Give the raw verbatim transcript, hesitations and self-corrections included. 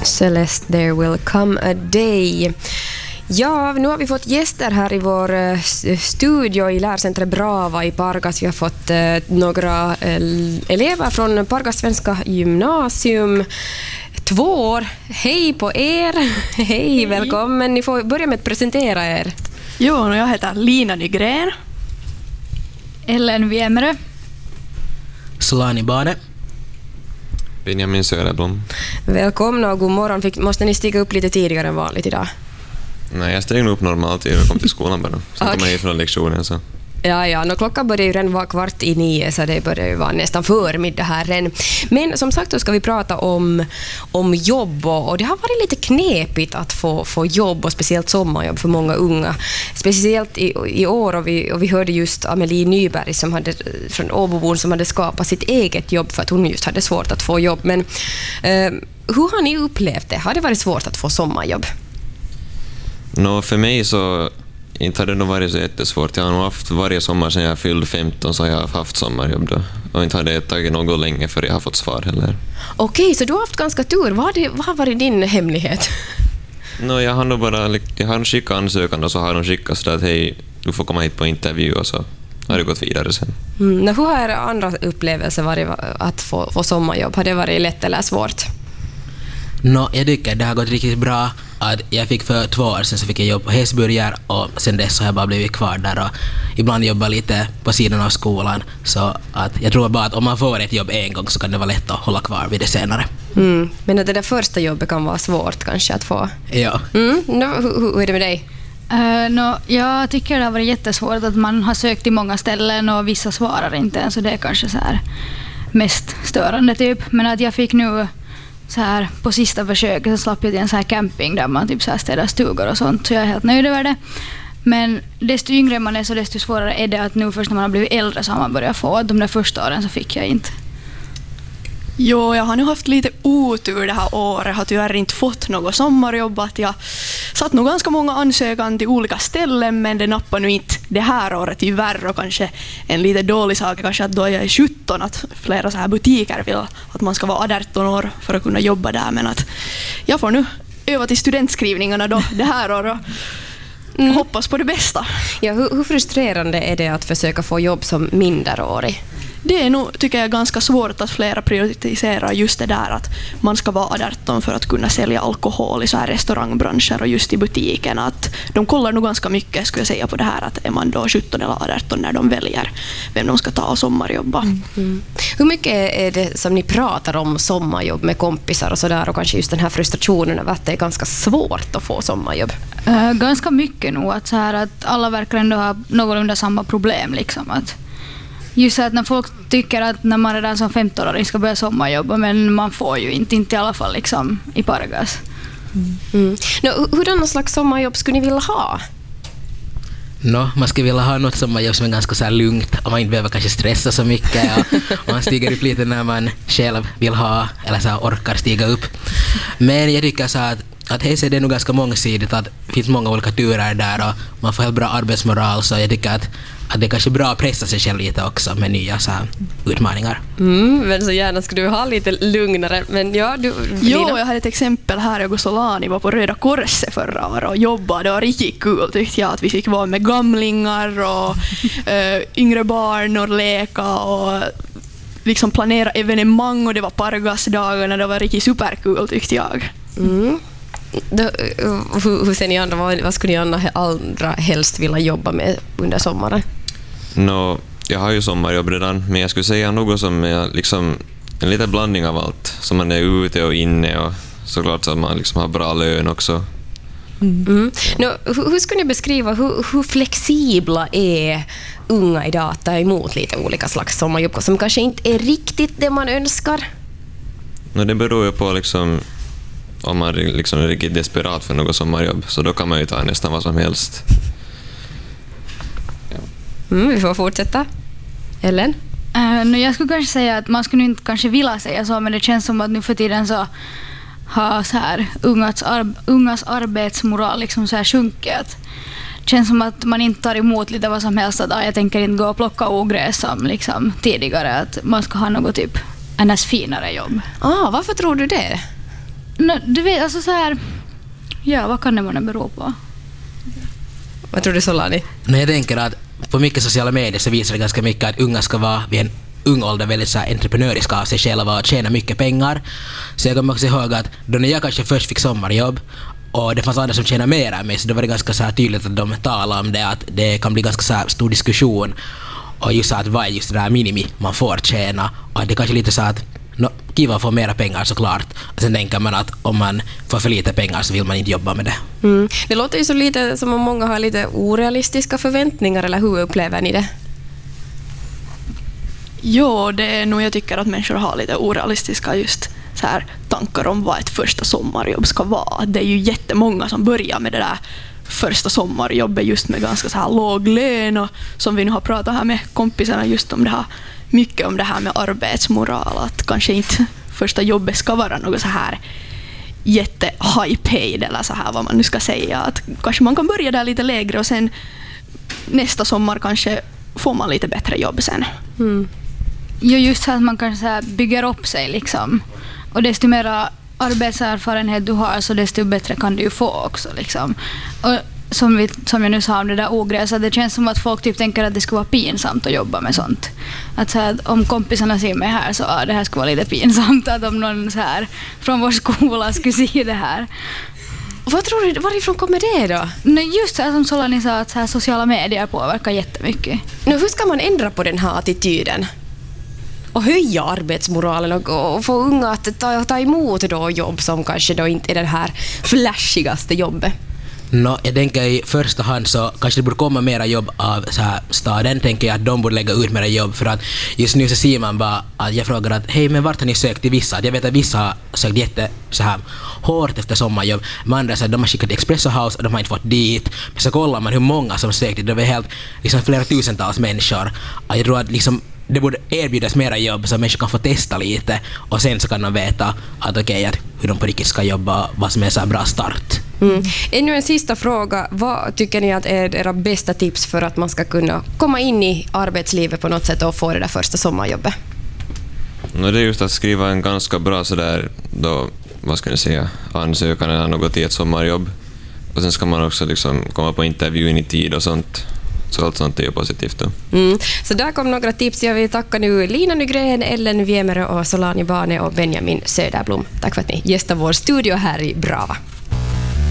Celeste, there will come a day. Ja, nu har vi fått gäster här i vår studio i Lärcentret Brava i Pargas. Vi har fått eh, några eh, elever från Pargas Svenska Gymnasium. Två år. Hej på er. Hej, Hej, välkommen. Ni får börja med att presentera er. Jo, jag heter Lina Nygren. Ellen Viemre. Solani Bane. Benjamin Söderblom. Välkomna och god morgon. Fick, måste ni stiga upp lite tidigare än vanligt idag? Nej, jag steg nog upp normalt tid och kom till skolan bara. Sen kom jag ifrån lektionen så. Ja, ja. No, klockan börjar ju redan vara kvart i nio, så det börjar ju vara nästan förmiddag här än. Men som sagt, då ska vi prata om, om jobb och, och det har varit lite knepigt att få, få jobb och speciellt sommarjobb för många unga. Speciellt i, i år och vi, och vi hörde just Amelie Nyberg som hade, från Åbobon som hade skapat sitt eget jobb för att hon just hade svårt att få jobb. Men eh, hur har ni upplevt det? Har det varit svårt att få sommarjobb? No, för mig så inte har det nog varit så jättesvårt. Jag har nog haft varje sommar sedan jag fyllde femton så har jag haft sommarjobb då. Och inte har det tagit något länge för jag har fått svar heller. Okej, så du har haft ganska tur. Vad har, det, vad har varit din hemlighet? No, jag har nog bara jag har skickat ansökan och så har de skickat så att hej, du får komma hit på intervju och så har det gått vidare sen. Mm, hur har andra upplevelser varit att få, få sommarjobb? Har det varit lätt eller svårt? No, jag tycker det har gått riktigt bra. Att jag fick för två år sedan så fick jag jobb på Hesburger och sen dess har jag bara blivit kvar där och ibland jobbar lite på sidan av skolan. Så att jag tror bara att om man får ett jobb en gång så kan det vara lätt att hålla kvar vid det senare. Mm, men att det där första jobbet kan vara svårt kanske att få. Ja. Mm, no, hur, hur är det med dig? Uh, no, jag tycker det har varit jättesvårt att man har sökt i många ställen och vissa svarar inte, så det är kanske så här mest störande typ. Men att jag fick nu så här på sista försöket så slapp jag till en så här camping där man typ så här städar stugor och sånt, så jag är helt nöjd över det. Men desto yngre man är så desto svårare är det att nu först när man har blivit äldre så har man börjat få. De där första åren så fick jag inte. Jo, jag har nu haft lite otur det här året. Jag har tyvärr inte fått något sommarjobb. Jag satt nog ganska många ansökan till olika ställen, men det nappar nu inte det här året tyvärr. Och kanske en lite dålig sak kanske att då jag är sjutton att flera så här butiker vill att man ska vara arton år för att kunna jobba där. Men att jag får nu öva till studentskrivningarna då det här året. Mm. Hoppas på det bästa. Ja, hur, hur frustrerande är det att försöka få jobb som minderårig? Det är nog, tycker jag, ganska svårt att flera prioriterar just det där att man ska vara arton för att kunna sälja alkohol i så här restaurangbranscher och just i butiken. Att de kollar nog ganska mycket, skulle jag säga, på det här att är man då sjutton eller arton när de väljer vem de ska ta och sommarjobba. Mm. Mm. Hur mycket är det som ni pratar om sommarjobb med kompisar och sådär, och kanske just den här frustrationen över att det är ganska svårt att få sommarjobb? Uh, ganska mycket nog, att, så här, att alla verkar ändå ha någorlunda samma problem liksom, att just att när folk tycker att när man redan som femton-åring ska börja sommarjobba, men man får ju inte, inte i alla fall liksom i Pargas. Mm. Mm. No, hurdana slags sommarjobb skulle ni vilja ha? No, man skulle vilja ha något sommarjobb som är ganska så här lugnt och man inte behöver kanske stressa så mycket och, och man stiger upp lite när man själv vill ha eller så här orkar stiga upp. Men jag tycker så att att Hese är nog ganska mångsidigt, att det finns många olika turer där och man får helt bra arbetsmoral, så jag tycker att, att det är kanske bra att pressa sig själv lite också med nya så här utmaningar. Mm, men så gärna skulle du ha lite lugnare, men ja, du... Jo, jag hade ett exempel här. Jag och Solani var på Röda Korset förra året och jobbade. Det var riktigt kul tyckte jag, att vi fick vara med gamlingar och äh, yngre barn och leka och liksom planera evenemang, och det var Pargasdagarna. Det var riktigt superkul tyckte jag. Mm. Då, hur, hur ser ni andra, vad, vad skulle ni andra, andra helst vilja jobba med under sommaren? No, jag har ju sommarjobb redan, men jag skulle säga något som är liksom en liten blandning av allt. Så man är ute och inne och såklart så man liksom har bra lön också. Mm. Mm. No, hur, hur skulle ni beskriva, hur, hur flexibla är unga idag att ta emot lite olika slags sommarjobb som kanske inte är riktigt det man önskar? No, det beror ju på liksom om man liksom är riktigt desperat för något sommarjobb, så då kan man ju ta nästan vad som helst. Ja. Mm, vi får fortsätta. Ellen? Uh, no, jag skulle kanske säga att man skulle inte kanske vilja säga så, men det känns som att nu för tiden så har så här ungas, ar- ungas arbetsmoral liksom så här sjunkit. Det känns som att man inte tar emot lite vad som helst, att ah, jag tänker inte gå och plocka ogräs som liksom tidigare, att man ska ha något typ ännu finare jobb. Ah, varför tror du det? No, du vet, alltså så här... Ja, vad kan det månne bero på? Vad tror du, Solani? Nej, jag tänker att på mycket sociala medier så visar det ganska mycket att unga ska vara vid en ung ålder väldigt så här entreprenöriska av sig själva och tjäna mycket pengar. Så jag kommer också ihåg att då när jag kanske först fick sommarjobb och det fanns andra som tjänar mer än mig, så då var det ganska så här tydligt att de talade om det, att det kan bli ganska så här stor diskussion och just så att vad är just det där minimi man får tjäna, och att det kanske lite så att no, kiva får mera pengar såklart, och sen tänker man att om man får för lite pengar så vill man inte jobba med det. Mm. Det låter ju så lite som om många har lite orealistiska förväntningar, eller hur upplever ni det? Jo, det är nog, jag tycker att människor har lite orealistiska just så här tankar om vad ett första sommarjobb ska vara. Det är ju jättemånga som börjar med det där första sommarjobbet just med ganska så här låg lön, och som vi nu har pratat här med kompisarna just om det här, mycket om det här med arbetsmoral, att kanske inte första jobbet ska vara något så här jätte high paid eller så här vad man nu ska säga, att kanske man kan börja där lite lägre och sen nästa sommar kanske får man lite bättre jobb sen. Mm. Jo, just så att man kanske så här bygger upp sig liksom. Och desto mer arbetserfarenhet du har, så desto bättre kan du ju få också liksom. Och som, vi, som jag nu sa om det där ogräset, det känns som att folk typ tänker att det ska vara pinsamt att jobba med sånt. Att så här, om kompisarna ser mig här så ah, det här ska vara lite pinsamt, att om någon så här från vår skola skulle se det här. Vad tror du, varifrån kommer det då? Nej, just så här, som Solani sa, att så här, sociala medier påverkar jättemycket. Nu, hur ska man ändra på den här attityden? Och höja arbetsmoralen och, och få unga att ta, ta emot då jobb som kanske då inte är det här flashigaste jobbet? No, jag tänker i första hand så kanske det borde komma mera jobb av så här staden, tänker jag att de borde lägga ut mera jobb, för att just nu så ser man bara att jag frågar att hej, men vart har ni sökt till vissa? Jag vet att vissa har sökt jätte så här hårt efter sommarjobb, men andra så att de har skickat till Espresso House och de har inte fått dit. Men så kollar man hur många som sökt, det var helt liksom flera tusentals människor. Och jag tror att liksom det borde erbjudas mera jobb så att människor kan få testa lite, och sen så kan de veta att okej, okay, att hur de på riktigt ska jobba, vad som är så här bra start. Mm. Ännu en sista fråga. Vad tycker ni att är era bästa tips för att man ska kunna komma in i arbetslivet på något sätt och få det där första sommarjobbet? No, det är just att skriva en ganska bra sådär, då, vad ska jag säga, ansökan eller något till ett sommarjobb. Och sen ska man också liksom komma på intervjun i tid och sånt. Så allt sånt är ju positivt då. Mm. Så där kom några tips. Jag vill tacka nu Lina Nygren, Ellen Viemerö och Solani Bane och Benjamin Söderblom. Tack för att ni gästade vår studio här i Brava.